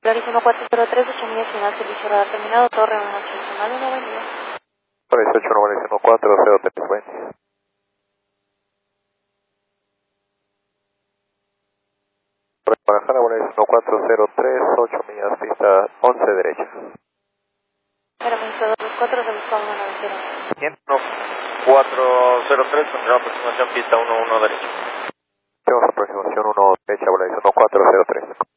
Polaris 1403, 8 millas final, servicio radar terminado, Torre 181, buen día. Polaris 811403, buen día. Guadalajara, Polaris 1403, 8 millas, pista 11 derecha. Administrador 24, revisado 190. 1403, continuamos aproximación, pista 11 derecha. Tenemos aproximación 1 derecha, Polaris 1403.